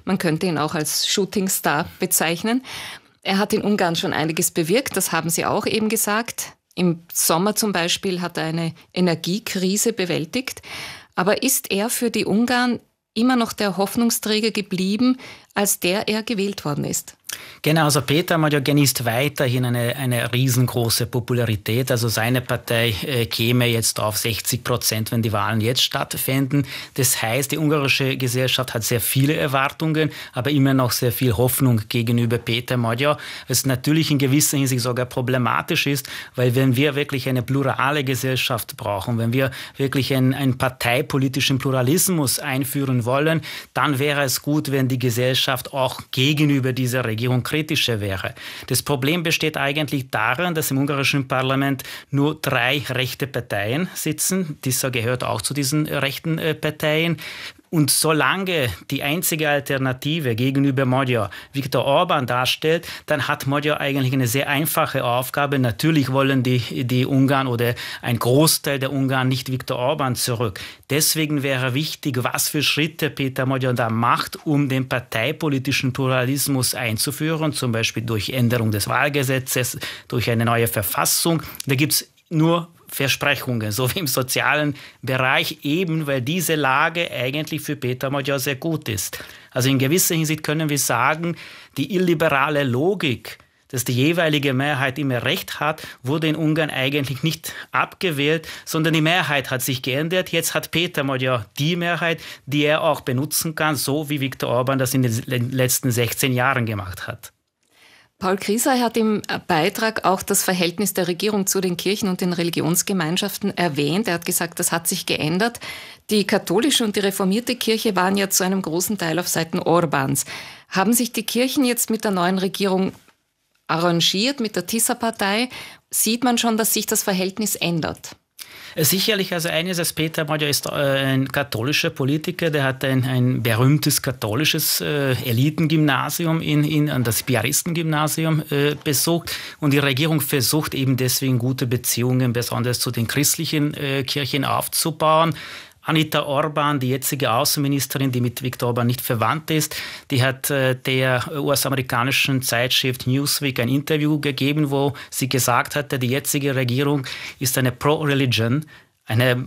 Man könnte ihn auch als Shootingstar bezeichnen. Er hat in Ungarn schon einiges bewirkt, das haben Sie auch eben gesagt. Im Sommer zum Beispiel hat er eine Energiekrise bewältigt. Aber ist er für die Ungarn immer noch der Hoffnungsträger geblieben, als der er gewählt worden ist? Genau, also Péter Magyar genießt weiterhin eine riesengroße Popularität. Also seine Partei käme jetzt auf 60%, wenn die Wahlen jetzt stattfinden. Das heißt, die ungarische Gesellschaft hat sehr viele Erwartungen, aber immer noch sehr viel Hoffnung gegenüber Péter Magyar, was natürlich in gewisser Hinsicht sogar problematisch ist, weil wenn wir wirklich eine plurale Gesellschaft brauchen, wenn wir wirklich einen parteipolitischen Pluralismus einführen wollen, dann wäre es gut, wenn die Gesellschaft auch gegenüber dieser Regierung kritischer wäre. Das Problem besteht eigentlich darin, dass im ungarischen Parlament nur 3 rechte Parteien sitzen. Tisa gehört auch zu diesen rechten Parteien. Und solange die einzige Alternative gegenüber Magyar Viktor Orbán darstellt, dann hat Magyar eigentlich eine sehr einfache Aufgabe. Natürlich wollen die Ungarn oder ein Großteil der Ungarn nicht Viktor Orbán zurück. Deswegen wäre wichtig, was für Schritte Péter Magyar da macht, um den parteipolitischen Pluralismus einzuführen, zum Beispiel durch Änderung des Wahlgesetzes, durch eine neue Verfassung. Da gibt es nur Versprechungen, so wie im sozialen Bereich, eben weil diese Lage eigentlich für Péter Magyar sehr gut ist. Also in gewisser Hinsicht können wir sagen, die illiberale Logik, dass die jeweilige Mehrheit immer Recht hat, wurde in Ungarn eigentlich nicht abgewählt, sondern die Mehrheit hat sich geändert. Jetzt hat Péter Magyar die Mehrheit, die er auch benutzen kann, so wie Viktor Orbán das in den letzten 16 Jahren gemacht hat. Paul Griesser hat im Beitrag auch das Verhältnis der Regierung zu den Kirchen und den Religionsgemeinschaften erwähnt. Er hat gesagt, das hat sich geändert. Die katholische und die reformierte Kirche waren ja zu einem großen Teil auf Seiten Orbáns. Haben sich die Kirchen jetzt mit der neuen Regierung arrangiert, mit der Tisa-Partei? Sieht man schon, dass sich das Verhältnis ändert? Sicherlich, also eines ist, Péter Magyar ist ein katholischer Politiker, der hat ein berühmtes katholisches Elitengymnasium das Piaristengymnasium besucht und die Regierung versucht eben deswegen gute Beziehungen besonders zu den christlichen Kirchen aufzubauen. Anita Orbán, die jetzige Außenministerin, die mit Viktor Orbán nicht verwandt ist, die hat der US-amerikanischen Zeitschrift Newsweek ein Interview gegeben, wo sie gesagt hatte, die jetzige Regierung ist eine Pro-Religion, eine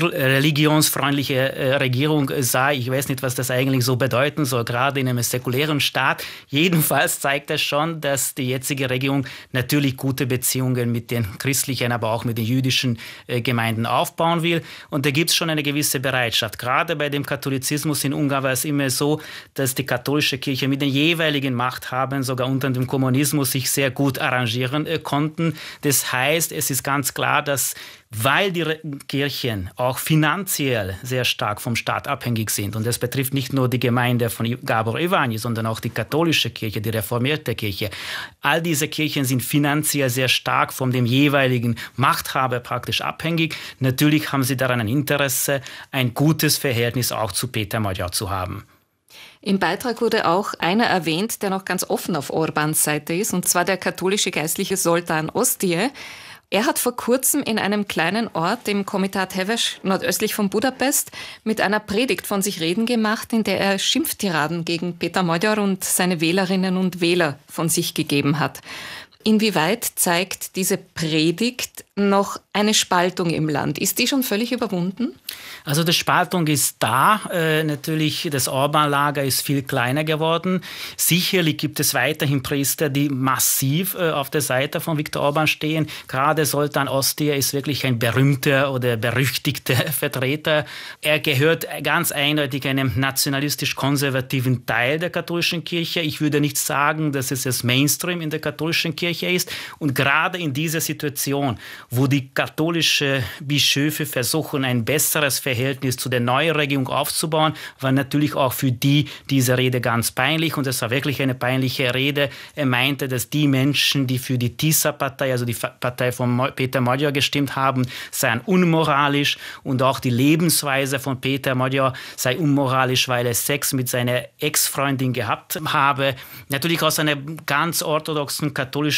religionsfreundliche Regierung sei. Ich weiß nicht, was das eigentlich so bedeuten soll, gerade in einem säkulären Staat. Jedenfalls zeigt das schon, dass die jetzige Regierung natürlich gute Beziehungen mit den christlichen, aber auch mit den jüdischen Gemeinden aufbauen will. Und da gibt es schon eine gewisse Bereitschaft. Gerade bei dem Katholizismus in Ungarn war es immer so, dass die katholische Kirche mit den jeweiligen Machthabern, sogar unter dem Kommunismus, sich sehr gut arrangieren konnten. Das heißt, es ist ganz klar, dass weil die Kirchen auch finanziell sehr stark vom Staat abhängig sind. Und das betrifft nicht nur die Gemeinde von Gábor Iványi, sondern auch die katholische Kirche, die reformierte Kirche. All diese Kirchen sind finanziell sehr stark von dem jeweiligen Machthaber praktisch abhängig. Natürlich haben sie daran ein Interesse, ein gutes Verhältnis auch zu Péter Magyar zu haben. Im Beitrag wurde auch einer erwähnt, der noch ganz offen auf Orbáns Seite ist, und zwar der katholische Geistliche Zoltán Osztie. Er hat vor kurzem in einem kleinen Ort im Komitat Heves, nordöstlich von Budapest, mit einer Predigt von sich reden gemacht, in der er Schimpftiraden gegen Péter Magyar und seine Wählerinnen und Wähler von sich gegeben hat. Inwieweit zeigt diese Predigt noch eine Spaltung im Land? Ist die schon völlig überwunden? Also die Spaltung ist da. Natürlich, das Orbán-Lager ist viel kleiner geworden. Sicherlich gibt es weiterhin Priester, die massiv auf der Seite von Viktor Orbán stehen. Gerade Zoltán Osztie ist wirklich ein berühmter oder berüchtigter Vertreter. Er gehört ganz eindeutig einem nationalistisch-konservativen Teil der katholischen Kirche. Ich würde nicht sagen, dass es das Mainstream in der katholischen Kirche ist. Und gerade in dieser Situation, wo die katholischen Bischöfe versuchen, ein besseres Verhältnis zu der neuen Regierung aufzubauen, war natürlich auch für diese Rede ganz peinlich. Und es war wirklich eine peinliche Rede. Er meinte, dass die Menschen, die für die Tisa-Partei, also die Partei von Péter Magyar gestimmt haben, seien unmoralisch. Und auch die Lebensweise von Péter Magyar sei unmoralisch, weil er Sex mit seiner Ex-Freundin gehabt habe. Natürlich aus einer ganz orthodoxen katholischen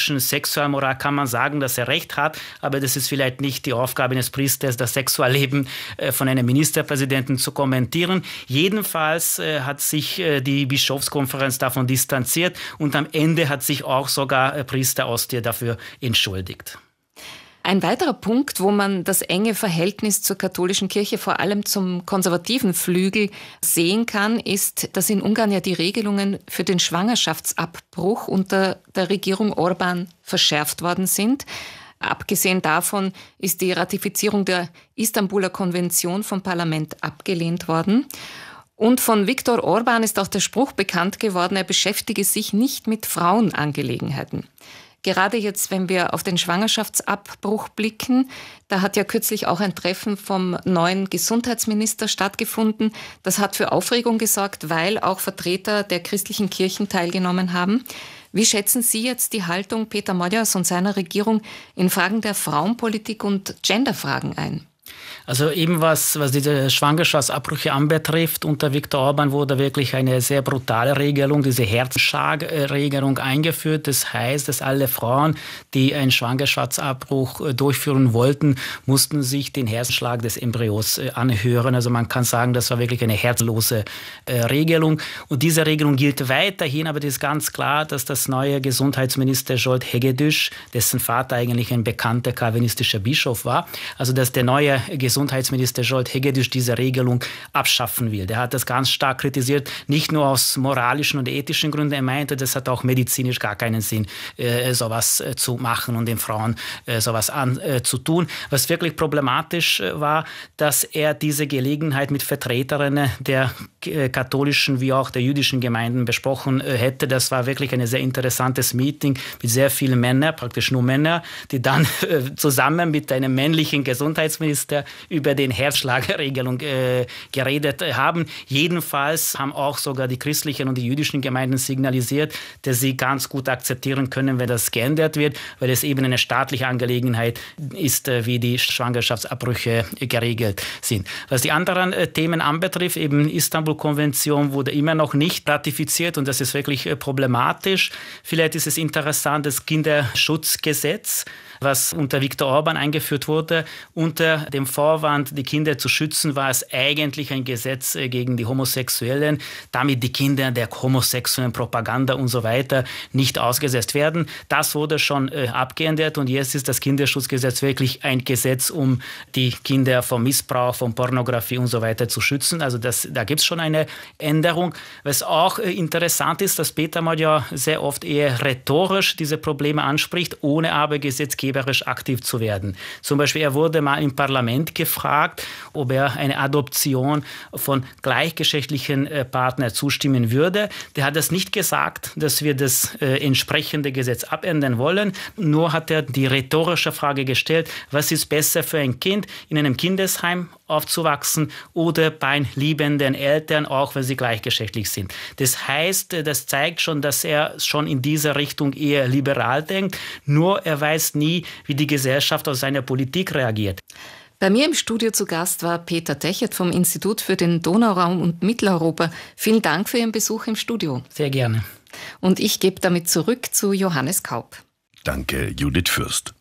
jüdischen Sexualmoral kann man sagen, dass er recht hat, aber das ist vielleicht nicht die Aufgabe eines Priesters, das Sexualleben von einem Ministerpräsidenten zu kommentieren. Jedenfalls hat sich die Bischofskonferenz davon distanziert und am Ende hat sich auch sogar Priester Ostie dafür entschuldigt. Ein weiterer Punkt, wo man das enge Verhältnis zur katholischen Kirche, vor allem zum konservativen Flügel, sehen kann, ist, dass in Ungarn ja die Regelungen für den Schwangerschaftsabbruch unter der Regierung Orbán verschärft worden sind. Abgesehen davon ist die Ratifizierung der Istanbuler Konvention vom Parlament abgelehnt worden. Und von Viktor Orbán ist auch der Spruch bekannt geworden, er beschäftige sich nicht mit Frauenangelegenheiten. Gerade jetzt, wenn wir auf den Schwangerschaftsabbruch blicken, da hat ja kürzlich auch ein Treffen vom neuen Gesundheitsminister stattgefunden. Das hat für Aufregung gesorgt, weil auch Vertreter der christlichen Kirchen teilgenommen haben. Wie schätzen Sie jetzt die Haltung Péter Magyars und seiner Regierung in Fragen der Frauenpolitik und Genderfragen ein? Also eben was diese Schwangerschaftsabbrüche anbetrifft, unter Viktor Orbán wurde wirklich eine sehr brutale Regelung, diese Herzschlagregelung eingeführt. Das heißt, dass alle Frauen, die einen Schwangerschaftsabbruch durchführen wollten, mussten sich den Herzschlag des Embryos anhören. Also man kann sagen, das war wirklich eine herzlose Regelung. Und diese Regelung gilt weiterhin, aber es ist ganz klar, dass das neue Gesundheitsminister Zsolt Hegedűs, dessen Vater eigentlich ein bekannter calvinistischer Bischof war, also dass der neue Gesundheitsminister Zsolt Hegedűs diese Regelung abschaffen will. Der hat das ganz stark kritisiert, nicht nur aus moralischen und ethischen Gründen. Er meinte, das hat auch medizinisch gar keinen Sinn, sowas zu machen und den Frauen sowas anzutun. Was wirklich problematisch war, dass er diese Gelegenheit mit Vertreterinnen der katholischen wie auch der jüdischen Gemeinden besprochen hätte. Das war wirklich ein sehr interessantes Meeting mit sehr vielen Männern, praktisch nur Männer, die dann zusammen mit einem männlichen Gesundheitsminister über den Herzschlagregelung geredet haben. Jedenfalls haben auch sogar die christlichen und die jüdischen Gemeinden signalisiert, dass sie ganz gut akzeptieren können, wenn das geändert wird, weil es eben eine staatliche Angelegenheit ist, wie die Schwangerschaftsabbrüche geregelt sind. Was die anderen Themen anbetrifft, eben Istanbul-Konvention wurde immer noch nicht ratifiziert und das ist wirklich problematisch. Vielleicht ist es interessant, das Kinderschutzgesetz, was unter Viktor Orbán eingeführt wurde, unter dem Vorwand, die Kinder zu schützen, war es eigentlich ein Gesetz gegen die Homosexuellen, damit die Kinder der homosexuellen Propaganda und so weiter nicht ausgesetzt werden. Das wurde schon abgeändert und jetzt ist das Kinderschutzgesetz wirklich ein Gesetz, um die Kinder vom Missbrauch, von Pornografie und so weiter zu schützen. Also da gibt es schon eine Änderung. Was auch interessant ist, dass Péter Magyar sehr oft eher rhetorisch diese Probleme anspricht, ohne aber gesetzgeberisch aktiv zu werden. Zum Beispiel, er wurde mal im Parlament gefragt, ob er eine Adoption von gleichgeschlechtlichen Partnern zustimmen würde. Der hat das nicht gesagt, dass wir das entsprechende Gesetz abändern wollen. Nur hat er die rhetorische Frage gestellt, was ist besser für ein Kind, in einem Kindesheim aufzuwachsen oder bei liebenden Eltern, auch wenn sie gleichgeschlechtlich sind. Das heißt, das zeigt schon, dass er schon in dieser Richtung eher liberal denkt. Nur er weiß nie, wie die Gesellschaft auf seine Politik reagiert. Bei mir im Studio zu Gast war Peter Techert vom Institut für den Donauraum und Mitteleuropa. Vielen Dank für Ihren Besuch im Studio. Sehr gerne. Und ich gebe damit zurück zu Johannes Kaup. Danke, Judith Fürst.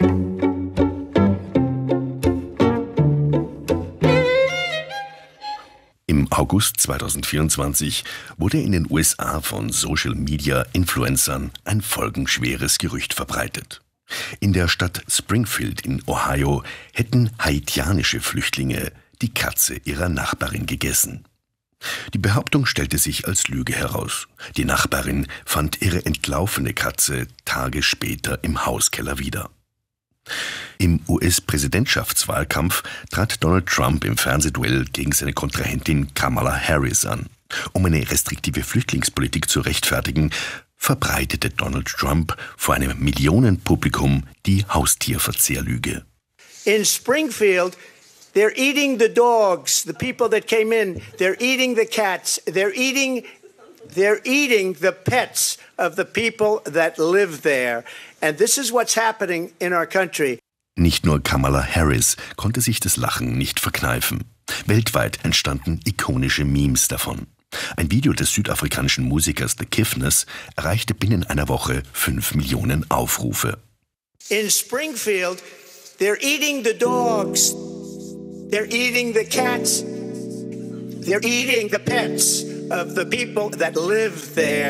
Im August 2024 wurde in den USA von Social-Media-Influencern ein folgenschweres Gerücht verbreitet. In der Stadt Springfield in Ohio hätten haitianische Flüchtlinge die Katze ihrer Nachbarin gegessen. Die Behauptung stellte sich als Lüge heraus. Die Nachbarin fand ihre entlaufene Katze Tage später im Hauskeller wieder. Im US-Präsidentschaftswahlkampf trat Donald Trump im Fernsehduell gegen seine Kontrahentin Kamala Harris an. Um eine restriktive Flüchtlingspolitik zu rechtfertigen, verbreitete Donald Trump vor einem Millionenpublikum die Haustierverzehrlüge. In Springfield, they're eating the dogs, the people that came in, they're eating the cats, they're eating the pets of the people that live there. And this is what's happening in our country. Nicht nur Kamala Harris konnte sich das Lachen nicht verkneifen. Weltweit entstanden ikonische Memes davon. Ein Video des südafrikanischen Musikers The Kiffness erreichte binnen einer Woche 5 Millionen Aufrufe. In Springfield, they're eating the dogs, they're eating the cats, they're eating the pets of the people that live there.